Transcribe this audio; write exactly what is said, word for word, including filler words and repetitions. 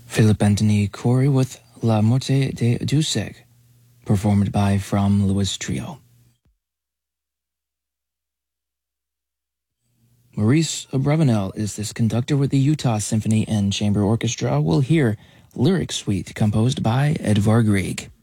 Philip Anthony Corey with La Morte de Dussek, performed by From Lewis Trio. Maurice Abravanel is this conductor with the Utah Symphony and Chamber Orchestra. We'll hear Lyric Suite composed by Edvard Grieg.